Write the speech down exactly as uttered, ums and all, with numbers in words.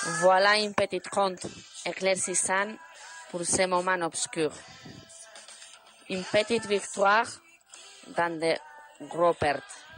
Voilà un petit conte éclaircissant pour ces moments obscurs. Une petite victoire dans de gros pertes.